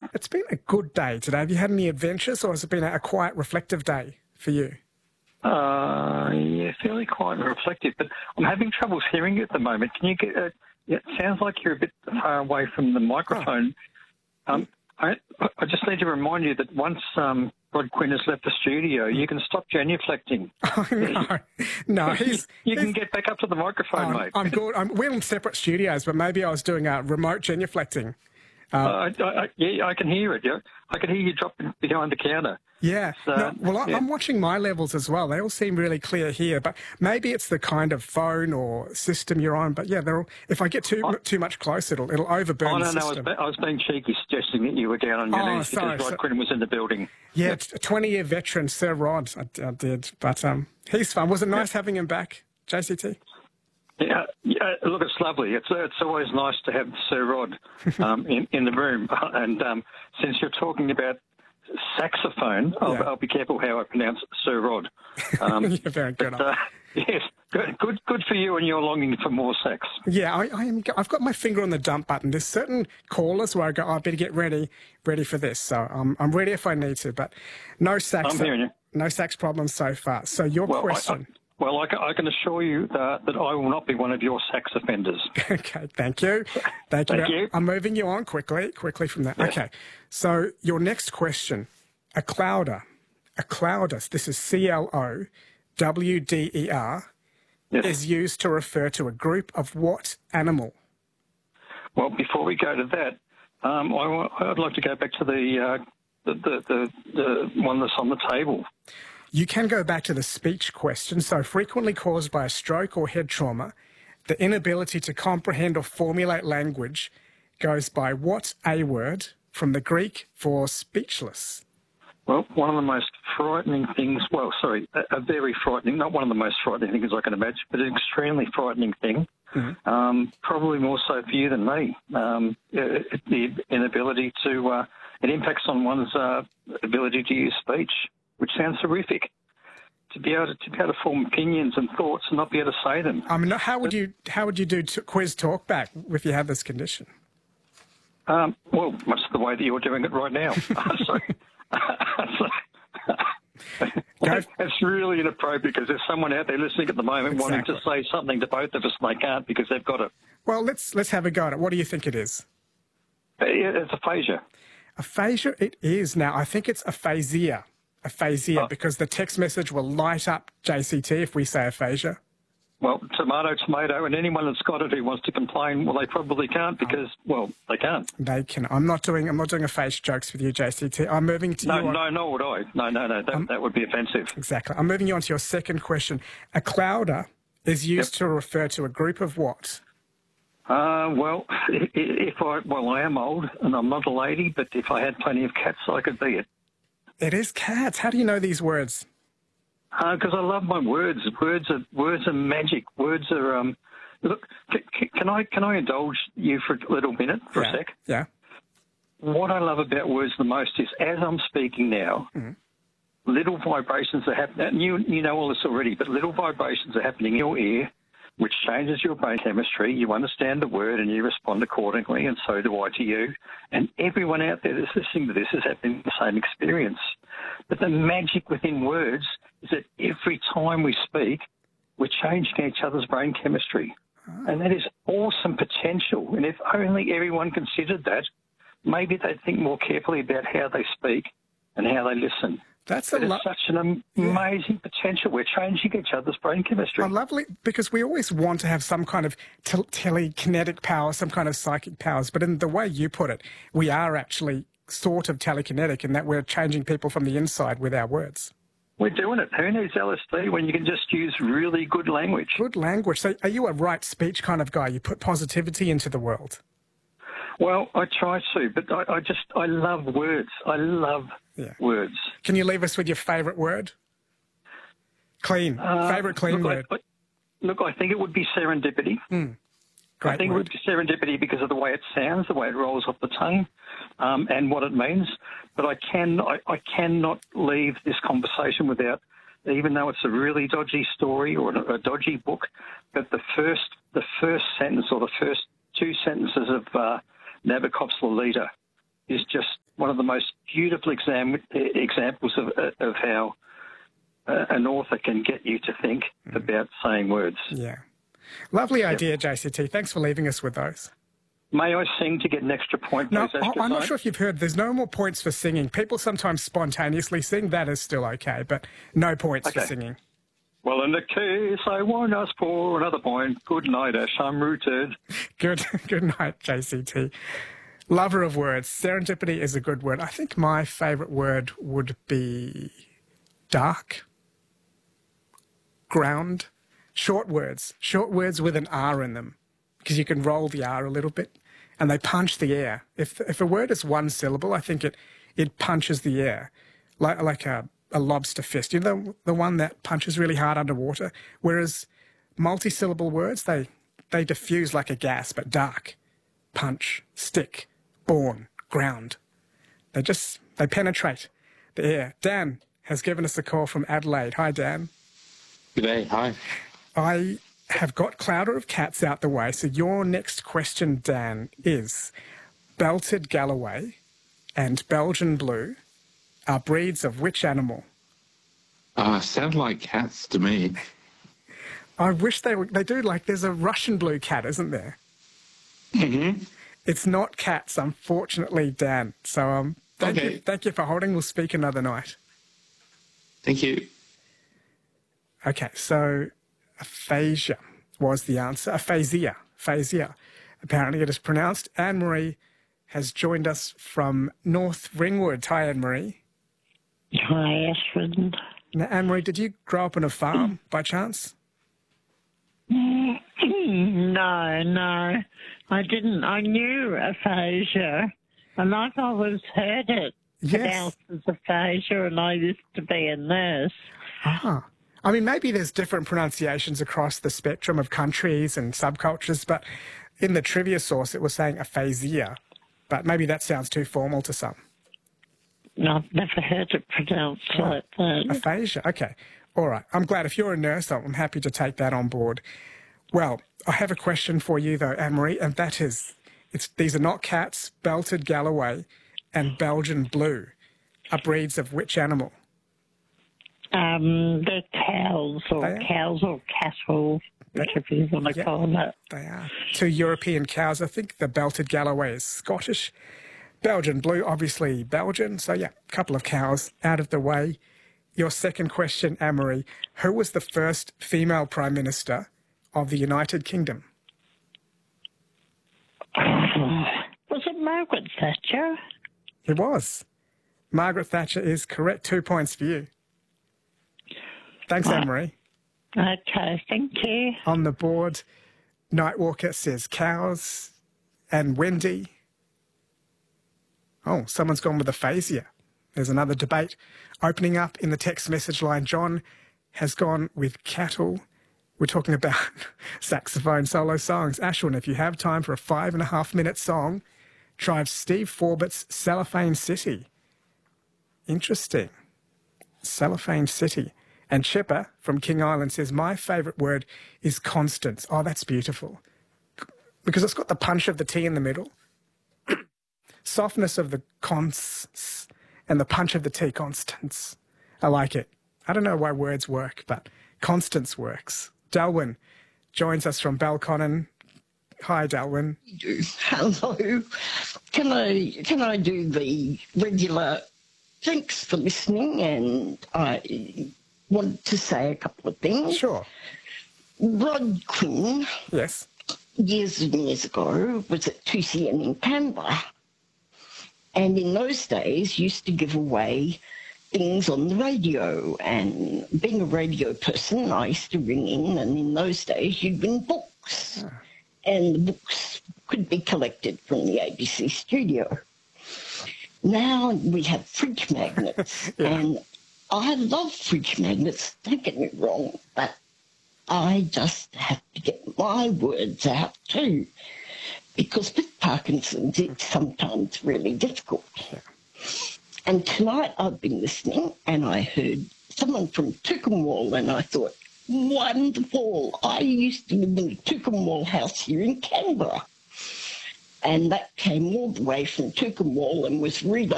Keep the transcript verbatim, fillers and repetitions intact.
It's been a good day today. Have you had any adventures, or has it been a, a quiet, reflective day for you? Uh, yeah, fairly quiet and reflective, but I'm having trouble hearing you at the moment. Can you get? Uh, it sounds like you're a bit far away from the microphone. Oh. Um, I, I just need to remind you that once um, Rod Quinn has left the studio, you can stop genuflecting. Oh, no, no, he's... you he's, can get back up to the microphone, um, mate. I'm good. I'm, we're in separate studios, but maybe I was doing a remote genuflecting. Um, uh, I, I, yeah, I can hear it. Yeah, I can hear you dropping behind the counter. Yeah. So, no, well, I, yeah. I'm watching my levels as well. They all seem really clear here, but maybe it's the kind of phone or system you're on. But yeah, they're all, if I get too oh, too much close, it'll it'll overburn oh, no, the system. No, I was, I was being cheeky, suggesting that you were down on your oh, knees sorry, because Rod so, Quinn was in the building. Yeah, yep. twenty-year veteran Sir Rod, I, I did. But um, he's fun. Was it nice yep. having him back, J C T? Yeah, yeah, look, it's lovely. It's it's always nice to have Sir Rod um, in, in the room. And um, since you're talking about saxophone, I'll, yeah. I'll be careful how I pronounce Sir Rod. Um, You're very good. But, uh, yes, good, good, good for you and your longing for more sax. Yeah, I, I am. I've got my finger on the dump button. There's certain callers where I go, oh, I better get ready, ready for this. So um, I'm ready if I need to, but no sax. I'm hearing you. No sax problems so far. So your well, question. I, I, Well, I can, I can assure you that, that I will not be one of your sax offenders. Okay, thank you. Thank you. Thank you. I'm moving you on quickly, quickly from that. Yes. Okay, so your next question, a clouder, a clouder, this is C L O W D E R, yes. is used to refer to a group of what animal? Well, before we go to that, um, I, I'd like to go back to the, uh, the, the, the, the one that's on the table. You can go back to the speech question. So frequently caused by a stroke or head trauma, the inability to comprehend or formulate language goes by what A word from the Greek for speechless? Well, one of the most frightening things, well, sorry, a, a very frightening, not one of the most frightening things I can imagine, but an extremely frightening thing, mm-hmm. um, probably more so for you than me, um, it, it, the inability to, uh, it impacts on one's uh, ability to use speech, which sounds horrific. To be able to, to be able to form opinions and thoughts and not be able to say them. I mean, how would you how would you do t- quiz talkback if you had this condition? Um, well, much the way that you're doing it right now. so, so it's really inappropriate because there's someone out there listening at the moment exactly. wanting to say something to both of us and they can't because they've got it. Well, let's let's have a go at it. What do you think it is? It's aphasia. Aphasia, it is. Now, I think it's aphasia. Aphasia, oh. because the text message will light up J C T if we say aphasia. Well, tomato, tomato, and anyone that's got it who wants to complain, well, they probably can't because, well, they can't. They can. I'm not doing. I'm not doing aphasia jokes with you, J C T. I'm moving to no, you. On... No, nor would I. No, no, no. That, um, that would be offensive. Exactly. I'm moving you on to your second question. A clouder is used yep. to refer to a group of what? Uh, well, if, if I, well, I am old and I'm not a lady, but if I had plenty of cats, I could be it. It is cats. How do you know these words? Because uh, I love my words. Words are words are magic. Words are. Um, look, c- can I can I indulge you for a little minute, for yeah. a sec? Yeah. What I love about words the most is, as I'm speaking now, mm-hmm. little vibrations are happening. You you know all this already, but little vibrations are happening in your ear, which changes your brain chemistry. You understand the word and you respond accordingly, and so do I to you. And everyone out there that's listening to this is having the same experience. But the magic within words is that every time we speak, we're changing each other's brain chemistry. Oh. And that is awesome potential. And if only everyone considered that, maybe they'd think more carefully about how they speak and how they listen. That's a lo- lo- such an amazing yeah. potential. We're changing each other's brain chemistry. Oh, lovely, because we always want to have some kind of te- telekinetic power, some kind of psychic powers. But in the way you put it, we are actually sort of telekinetic in that we're changing people from the inside with our words. We're doing it. Who needs L S D when you can just use really good language? Good language. So are you a right speech kind of guy? You put positivity into the world? Well, I try to, but I, I just, I love words. I love yeah. words. Can you leave us with your favourite word? Clean. Uh, favourite clean look, word? I, I, look, I think it would be serendipity. Mm. Great I think word. it would be serendipity because of the way it sounds, the way it rolls off the tongue, um, and what it means. But I can, I, I cannot leave this conversation without, even though it's a really dodgy story or a, a dodgy book, but the first, the first sentence or the first two sentences of uh, Nabokov's Lolita is just one of the most beautiful exam, examples of, of how uh, an author can get you to think mm. about saying words. Yeah. Lovely idea, yep. J C T. Thanks for leaving us with those. May I sing to get an extra point, no, please? I'm not sure if you've heard, there's no more points for singing. People sometimes spontaneously sing. That is still okay, but no points okay. for singing. Well, in the case I won't ask for another point. Good night, Ash. I'm rooted. Good, good night, J C T. Lover of words. Serendipity is a good word. I think my favourite word would be dark, ground, short words. Short words with an R in them, because you can roll the R a little bit and they punch the air. If if a word is one syllable, I think it, it punches the air like like a, a lobster fist. You know, the, the one that punches really hard underwater? Whereas multi-syllable words, they, they diffuse like a gas, but dark, punch, stick, born, ground. They just, they penetrate the air. Dan has given us a call from Adelaide. Hi, Dan. Good day. Hi. I have got Clouder of Cats out the way, so your next question, Dan, is Belted Galloway and Belgian Blue are breeds of which animal? Uh, sound like cats to me. I wish they were, they do, like there's a Russian blue cat, isn't there? Mm-hmm. It's not cats, unfortunately, Dan. So um, thank, okay. you, thank you for holding. We'll speak another night. Thank you. Okay, so aphasia was the answer. Aphasia. Aphasia. Apparently it is pronounced. Anne-Marie has joined us from North Ringwood. Hi, Anne-Marie. Hi, Ashford. Now, Anne-Marie, did you grow up on a farm by chance? No, no, I didn't. I knew aphasia, and I've always heard it yes. pronounced as aphasia, and I used to be a nurse. Ah. I mean, maybe there's different pronunciations across the spectrum of countries and subcultures, but in the trivia source it was saying aphasia, but maybe that sounds too formal to some. No, I've never heard it pronounced oh, like that. Aphasia, okay. All right. I'm glad. If you're a nurse, I'm happy to take that on board. Well, I have a question for you, though, Anne-Marie, and that is, it's, these are not cats. Belted Galloway and Belgian Blue are breeds of which animal? Um, they're cows or cows or cattle, whichever you want to yeah, call them. They are. Two European cows. I think the Belted Galloway is Scottish. Belgian Blue, obviously Belgian. So, yeah, a couple of cows out of the way. Your second question, Anne-Marie. Who was the first female Prime Minister of the United Kingdom? Was it Margaret Thatcher? It was. Margaret Thatcher is correct. Two points for you. Thanks, oh. Anne-Marie. Okay, thank you. On the board, Nightwalker says cows and Wendy. Oh, someone's gone with aphasia. There's another debate opening up in the text message line. John has gone with cattle. We're talking about saxophone solo songs. Ashwin, if you have time for a five and a half minute song, try Steve Forbert's Cellophane City. Interesting. Cellophane City. And Chipper from King Island says, my favourite word is constance. Oh, that's beautiful. Because it's got the punch of the T in the middle. Softness of the cons and the punch of the T, constance. I like it. I don't know why words work, but constance works. Delwyn joins us from Belconnen. Hi, Delwyn. Hello. Can I, can I do the regular thanks for listening, and I wanted to say a couple of things. Sure. Rod Quinn, yes, years and years ago, was at two C N in Canberra, and in those days used to give away things on the radio, and being a radio person, I used to ring in, and in those days you'd win books, ah. and the books could be collected from the A B C studio. Now we have fridge magnets, yeah. and I love fridge magnets, don't get me wrong, but I just have to get my words out too, because with Parkinson's it's sometimes really difficult. Yeah. And tonight I've been listening and I heard someone from Tookamwall, and I thought, wonderful, I used to live in the Tookamwall house here in Canberra. And that came all the way from Tookamwall and was read